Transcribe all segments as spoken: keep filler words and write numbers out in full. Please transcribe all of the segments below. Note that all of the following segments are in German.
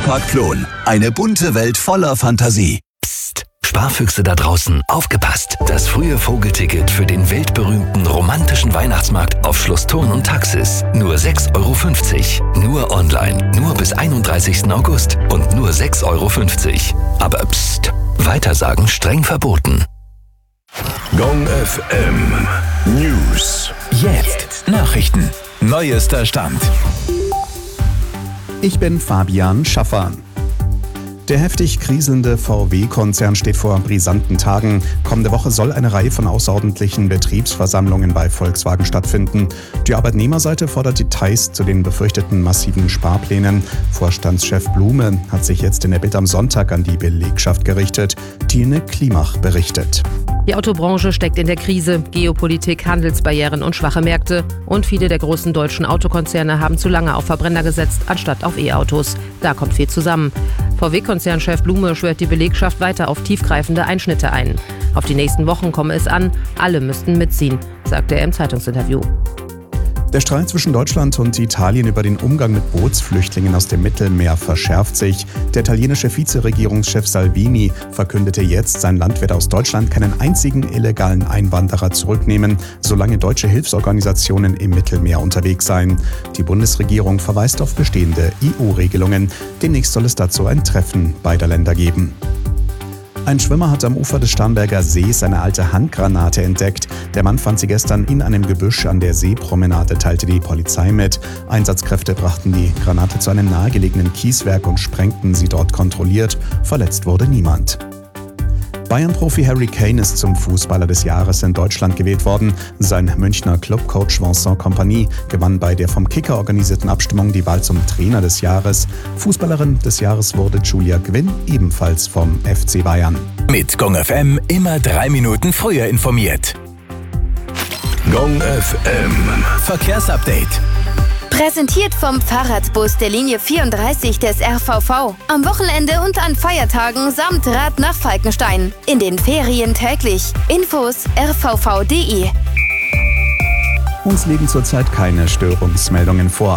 Stadtpark Plon. Eine bunte Welt voller Fantasie. Psst, Sparfüchse da draußen, aufgepasst! Das frühe Vogelticket für den weltberühmten romantischen Weihnachtsmarkt auf Schloss Thurn und Taxis. Nur sechs Euro fünfzig. Nur online, nur bis einunddreißigsten August und nur sechs Euro fünfzig. Aber psst, Weitersagen streng verboten. Gong F M News. Jetzt Nachrichten. Neuester Stand. Ich bin Fabian Schaffer. Der heftig kriselnde V W-Konzern steht vor brisanten Tagen. Kommende Woche soll eine Reihe von außerordentlichen Betriebsversammlungen bei Volkswagen stattfinden. Die Arbeitnehmerseite fordert Details zu den befürchteten massiven Sparplänen. Vorstandschef Blume hat sich jetzt in der Bild am Sonntag an die Belegschaft gerichtet. Tine Klimach berichtet. Die Autobranche steckt in der Krise. Geopolitik, Handelsbarrieren und schwache Märkte. Und viele der großen deutschen Autokonzerne haben zu lange auf Verbrenner gesetzt, anstatt auf E-Autos. Da kommt viel zusammen. V W-Konzernchef Blume schwört die Belegschaft weiter auf tiefgreifende Einschnitte ein. Auf die nächsten Wochen komme es an, alle müssten mitziehen, sagte er im Zeitungsinterview. Der Streit zwischen Deutschland und Italien über den Umgang mit Bootsflüchtlingen aus dem Mittelmeer verschärft sich. Der italienische Vizeregierungschef Salvini verkündete jetzt, sein Land werde aus Deutschland keinen einzigen illegalen Einwanderer zurücknehmen, solange deutsche Hilfsorganisationen im Mittelmeer unterwegs seien. Die Bundesregierung verweist auf bestehende E U-Regelungen. Demnächst soll es dazu ein Treffen beider Länder geben. Ein Schwimmer hat am Ufer des Starnberger Sees eine alte Handgranate entdeckt. Der Mann fand sie gestern in einem Gebüsch an der Seepromenade, teilte die Polizei mit. Einsatzkräfte brachten die Granate zu einem nahegelegenen Kieswerk und sprengten sie dort kontrolliert. Verletzt wurde niemand. Bayern-Profi Harry Kane ist zum Fußballer des Jahres in Deutschland gewählt worden. Sein Münchner Clubcoach Vincent Kompany gewann bei der vom Kicker organisierten Abstimmung die Wahl zum Trainer des Jahres. Fußballerin des Jahres wurde Julia Gwynn, ebenfalls vom F C Bayern. Mit Gong F M immer drei Minuten früher informiert. Gong F M Verkehrsupdate. Präsentiert vom Fahrradbus der Linie vierunddreißig des R V V. Am Wochenende und an Feiertagen samt Rad nach Falkenstein. In den Ferien täglich. Infos r v v punkt d e. Uns liegen zurzeit keine Störungsmeldungen vor.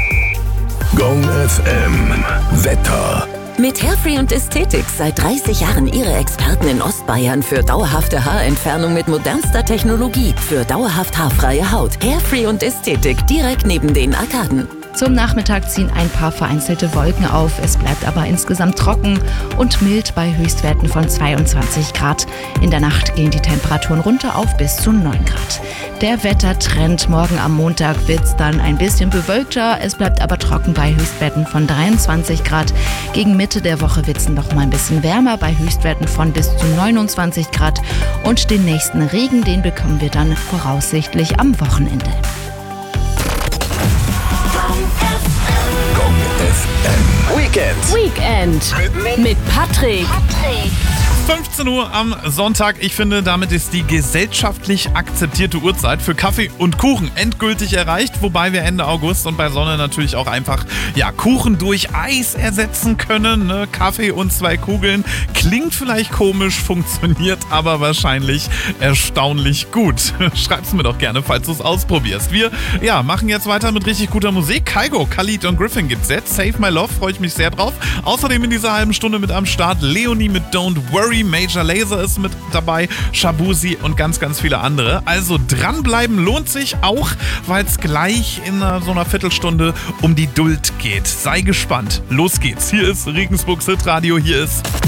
Gong F M Wetter. Mit Hairfree und Ästhetics seit dreißig Jahren Ihre Experten in Ostbayern für dauerhafte Haarentfernung mit modernster Technologie. Für dauerhaft haarfreie Haut. Hairfree und Ästhetik direkt neben den Arkaden. Zum Nachmittag ziehen ein paar vereinzelte Wolken auf. Es bleibt aber insgesamt trocken und mild bei Höchstwerten von zweiundzwanzig Grad. In der Nacht gehen die Temperaturen runter auf bis zu neun Grad. Der Wettertrend: morgen am Montag wird es dann ein bisschen bewölkter. Es bleibt aber trocken bei Höchstwerten von dreiundzwanzig Grad. Gegen Mitte der Woche wird es noch mal ein bisschen wärmer bei Höchstwerten von bis zu neunundzwanzig Grad. Und den nächsten Regen, den bekommen wir dann voraussichtlich am Wochenende. F M Weekend. Weekend mit, mit Patrick. Patrick. fünfzehn Uhr am Sonntag. Ich finde, damit ist die gesellschaftlich akzeptierte Uhrzeit für Kaffee und Kuchen endgültig erreicht. Wobei wir Ende August und bei Sonne natürlich auch einfach ja, Kuchen durch Eis ersetzen können. Ne? Kaffee und zwei Kugeln. Klingt vielleicht komisch, funktioniert aber wahrscheinlich erstaunlich gut. Schreib's mir doch gerne, falls du es ausprobierst. Wir ja, machen jetzt weiter mit richtig guter Musik. Kygo, Khalid und Griffin gibt's jetzt. Save My Love, freue ich mich sehr drauf. Außerdem in dieser halben Stunde mit am Start Leonie mit Don't Worry. Major Lazer ist mit dabei, Shabuzi und ganz, ganz viele andere. Also dranbleiben lohnt sich auch, weil es gleich in so einer Viertelstunde um die Duld geht. Sei gespannt. Los geht's. Hier ist Regensburgs Hitradio. Hier ist